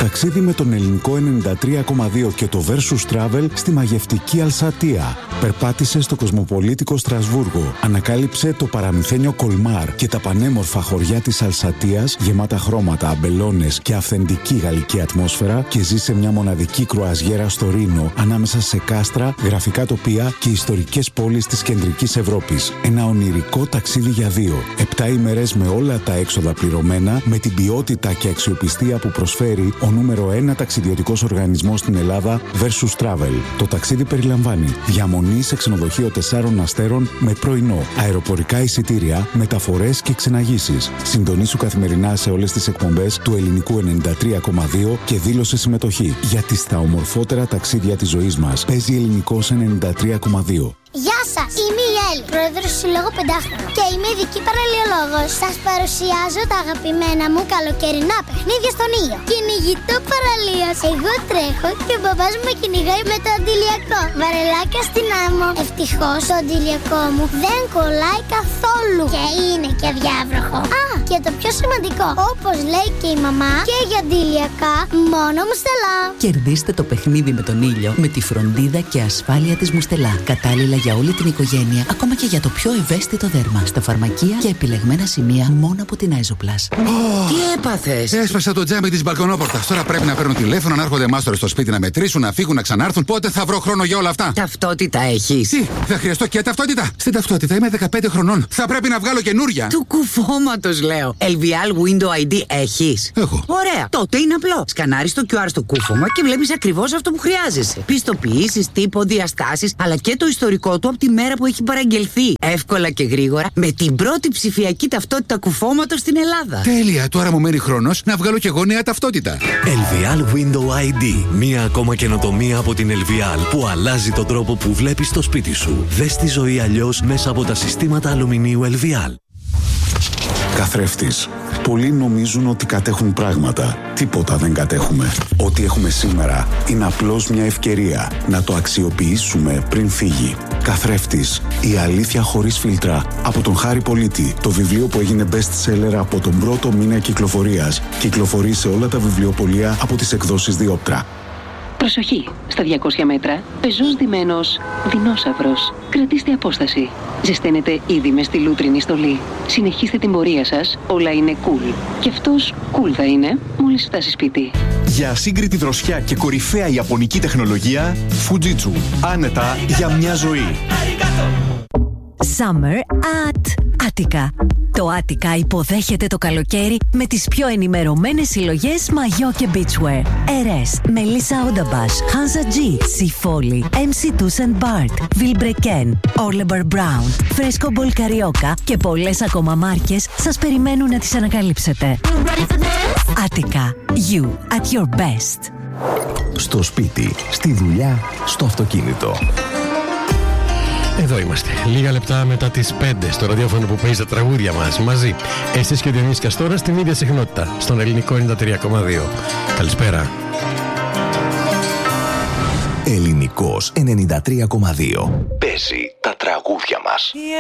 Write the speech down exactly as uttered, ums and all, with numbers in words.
Ταξίδι με τον ελληνικό ενενήντα τρία κόμμα δύο και το Versus Travel στη μαγευτική Αλσατία. Περπάτησε στο κοσμοπολίτικο Στρασβούργο. Ανακάλυψε το παραμυθένιο Κολμάρ και τα πανέμορφα χωριά της Αλσατίας, γεμάτα χρώματα, αμπελώνες και αυθεντική γαλλική ατμόσφαιρα, και ζήσε μια μοναδική κρουαζιέρα στο Ρήνο, ανάμεσα σε κάστρα, γραφικά τοπία και ιστορικές πόλεις της κεντρικής Ευρώπης. Ένα ονειρικό ταξίδι για δύο. Επτά ημέρες με όλα τα έξοδα πληρωμένα, με την ποιότητα και αξιοπιστία που προσφέρει ο νούμερο ένα ταξιδιωτικός οργανισμός στην Ελλάδα, Versus Travel. Το ταξίδι περιλαμβάνει διαμονή σε ξενοδοχείο τεσσάρων αστέρων με πρωινό, αεροπορικά εισιτήρια, μεταφορές και ξεναγήσεις. Συντονίσου καθημερινά σε όλες τις εκπομπές του ελληνικού ενενήντα τρία κόμμα δύο και δήλωσε συμμετοχή. Γιατί στα ομορφότερα ταξίδια της ζωής μας παίζει ελληνικός ενενήντα τρία κόμμα δύο. Γεια σας, είμαι η Έλλη, πρόεδρος του Συλλόγου Πεντάχρονο και είμαι ειδική παραλιολόγος. Σας παρουσιάζω τα αγαπημένα μου καλοκαιρινά παιχνίδια στον ήλιο. Κυνηγητό παραλίας. Εγώ τρέχω και ο μπαμπάς μου με κυνηγάει με το αντιλιακό. Βαρελάκια στην άμμο. Ευτυχώς το αντιλιακό μου δεν κολλάει καθόλου και είναι και διάβροχο. Α, και το πιο σημαντικό, όπως λέει και η μαμά, και για αντιλιακά μόνο Μουστελά. Κερδίστε το παιχνίδι με τον ήλιο με τη φροντίδα και ασφάλεια της Μουστελά. Κατάλληλα για όλη την οικογένεια, ακόμα και για το πιο ευαίσθητο δέρμα. Στα φαρμακεία και επιλεγμένα σημεία μόνο από την Άιζοπλας. Oh, τι έπαθες? Έσπασα το τζάμι της μπαλκονόπορτας. Τώρα πρέπει να παίρνω τηλέφωνο, να έρχονται μάστορες στο σπίτι να μετρήσουν, να φύγουν, να ξανάρθουν. Πότε θα βρω χρόνο για όλα αυτά? Ταυτότητα έχεις? Τι, θα χρειαστώ και ταυτότητα? Στην ταυτότητα είμαι δεκαπέντε χρονών. Θα πρέπει να βγάλω καινούρια. Του κουφώματος λέω. ελ βι ελ Window άι ντι έχεις? Έχω. Ωραία. Τότε είναι απλό. Σκανάρεις το κιου αρ στο κούφωμα και βλέπεις ακριβώς αυτό που χρειάζεσαι. Πιστοποιήσεις, τύπο, διαστάσεις, αλλά και το ιστορικό του από τη μέρα που έχει παραγγελθεί. Εύκολα και γρήγορα, με την πρώτη ψηφιακή ταυτότητα κουφώματος στην Ελλάδα. Τέλεια. Τώρα μου μένει χρόνος να βγάλω κι εγώ νέα ταυτότητα. ελ βι ελ Window άι ντι. Μία ακόμα καινοτομία από την ελ βι ελ που αλλάζει τον τρόπο που βλέπεις το σπίτι σου. Δες τη ζωή αλλιώς μέσα από τα συστήματα αλουμινίου ελ βι ελ. Καθρέφτης. Πολλοί νομίζουν ότι κατέχουν πράγματα. Τίποτα δεν κατέχουμε. Ό,τι έχουμε σήμερα είναι απλώς μια ευκαιρία να το αξιοποιήσουμε πριν φύγει. Καθρέφτης. Η αλήθεια χωρίς φίλτρα. Από τον Χάρη Πολίτη. Το βιβλίο που έγινε best seller από τον πρώτο μήνα κυκλοφορίας. Κυκλοφορεί σε όλα τα βιβλιοπωλεία από τις εκδόσεις Διόπτρα. Προσοχή! Στα διακόσια μέτρα, πεζός ντυμένος δεινόσαυρος. Κρατήστε απόσταση. Ζεσταίνετε ήδη με στη λούτρινη στολή. Συνεχίστε την πορεία σας, όλα είναι cool. Και αυτός cool θα είναι μόλις φτάσει σπίτι. Για ασύγκριτη δροσιά και κορυφαία ιαπωνική τεχνολογία, Fujitsu. Άνετα για μια ζωή. Summer at Attica. Το Attica υποδέχεται το καλοκαίρι με τις πιο ενημερωμένες συλλογές μαγιό και beachwear. Ερές, Melissa Odabash, Hansa G, Sifoli, εμ σι Tuss and Bart, Vilebrequin, Orlebar Brown, Fresco Ball Carioca και πολλές ακόμα μάρκες σας περιμένουν να τις ανακαλύψετε. Attica. You at your best. Στο σπίτι, στη δουλειά, στο αυτοκίνητο. Εδώ είμαστε, λίγα λεπτά μετά τις πέντε στο ραδιόφωνο που παίζει τα τραγούδια μας μαζί. Εσείς και ο Διονύσης Καστόρας στην ίδια συχνότητα, στον ελληνικό ενενήντα τρία κόμμα δύο. Καλησπέρα. Ελληνικός ενενήντα τρία κόμμα δύο. Παίζει τα τραγούδια μας.